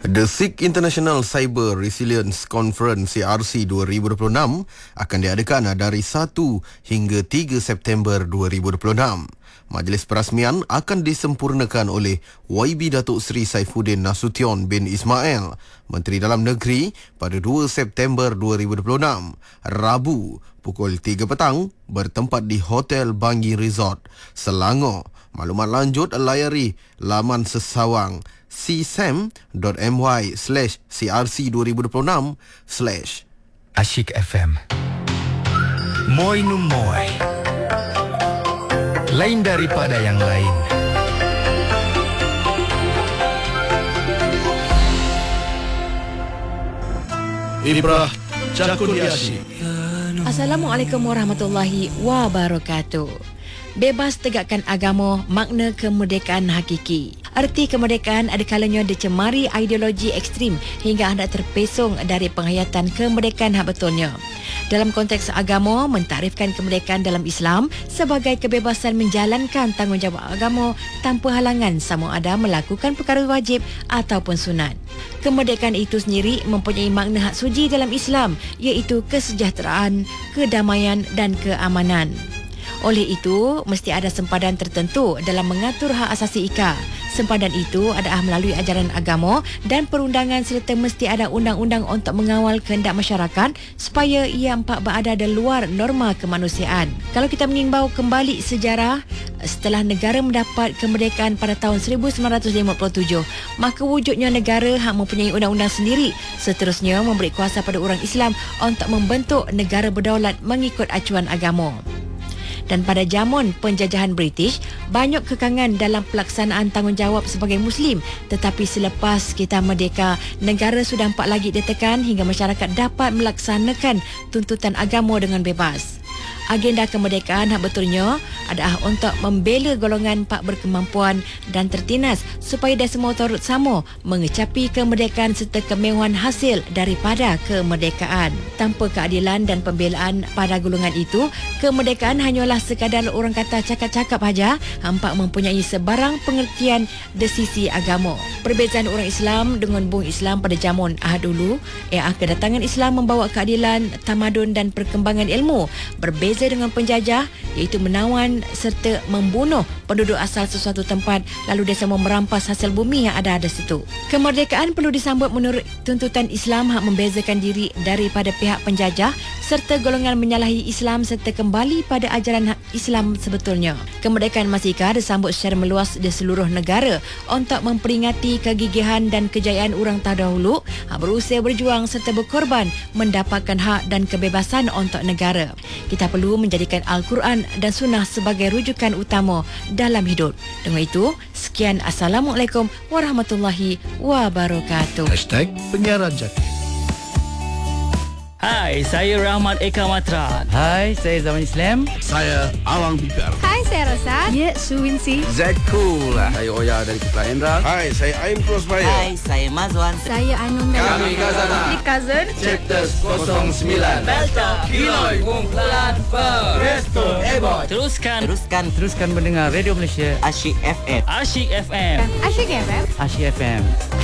The SIG International Cyber Resilience Conference CRC 2026 akan diadakan dari 1 hingga 3 September 2026. Majlis perasmian akan disempurnakan oleh YB Datuk Seri Saifuddin Nasution bin Ismail, Menteri Dalam Negeri pada 2 September 2026, Rabu pukul 3 petang bertempat di Hotel Bangi Resort, Selangor. Maklumat lanjut layari laman sesawang csam.my/crc2026/ Asyik FM. Moi nu moi. Lain daripada yang lain. Ibrah Cakun Asyik. Assalamualaikum warahmatullahi wabarakatuh. Bebas tegakkan agama, makna kemerdekaan hakiki. Erti kemerdekaan ada kalanya dicemari ideologi ekstrim hingga hendak terpesong dari penghayatan kemerdekaan hak betulnya. Dalam konteks agama, mentarifkan kemerdekaan dalam Islam sebagai kebebasan menjalankan tanggungjawab agama tanpa halangan sama ada melakukan perkara wajib ataupun sunat. Kemerdekaan itu sendiri mempunyai makna hak suci dalam Islam, iaitu kesejahteraan, kedamaian dan keamanan. Oleh itu, mesti ada sempadan tertentu dalam mengatur hak asasi IKA. Sempadan itu adalah melalui ajaran agama dan perundangan, serta mesti ada undang-undang untuk mengawal kehendak masyarakat supaya ia empat berada di luar norma kemanusiaan. Kalau kita mengimbau kembali sejarah, setelah negara mendapat kemerdekaan pada tahun 1957, maka wujudnya negara hak mempunyai undang-undang sendiri, seterusnya memberi kuasa pada orang Islam untuk membentuk negara berdaulat mengikut acuan agama. Dan pada zaman penjajahan British, banyak kekangan dalam pelaksanaan tanggungjawab sebagai Muslim. Tetapi selepas kita merdeka, negara sudah empat lagi ditekan hingga masyarakat dapat melaksanakan tuntutan agama dengan bebas. Agenda kemerdekaan hak betulnya adalah untuk membela golongan pak berkemampuan dan tertindas supaya dia semua turut sama mengecapi kemerdekaan serta kemewahan hasil daripada kemerdekaan. Tanpa keadilan dan pembelaan pada golongan itu, kemerdekaan hanyalah sekadar orang kata cakap-cakap saja, hampa mempunyai sebarang pengertian dari sisi agama. Perbezaan orang Islam dengan bung Islam pada zaman Ahad dulu ialah kedatangan Islam membawa keadilan, tamadun dan perkembangan ilmu. Berbeza dengan penjajah, iaitu menawan serta membunuh penduduk asal sesuatu tempat, lalu dia semua merampas hasil bumi yang ada di situ. Kemerdekaan perlu disambut menurut tuntutan Islam hak membezakan diri daripada pihak penjajah serta golongan menyalahi Islam serta kembali pada ajaran Islam sebetulnya. Kemerdekaan Masika disambut secara meluas di seluruh negara untuk memperingati kegigihan dan kejayaan orang terdahulu hak berusaha berjuang serta berkorban mendapatkan hak dan kebebasan untuk negara. Kita perlu menjadikan Al-Quran dan Sunnah sebagai rujukan utama dalam hidup. Dengan itu, sekian. Assalamualaikum warahmatullahi wabarakatuh. #penyiaran Jakun. Hai, saya Rahmat Eka Matra. Hai, saya Zaman Islam. Saya Awang Bibar. Hai, saya Rosat. Ya, Suwinsi. Z Cool. Saya Oya dari Kepala Hendra. Hai, saya Aim Crossfire. Hai, saya Mazwan. Saya Ainun. Kami Kazana. Ini cousin. Chapters 09. Delta, Kiloy, Kumpulan, Resto, Ebot. Teruskan mendengar Radio Malaysia. Asyik FM. Asyik FM. Asyik FM. Asyik FM.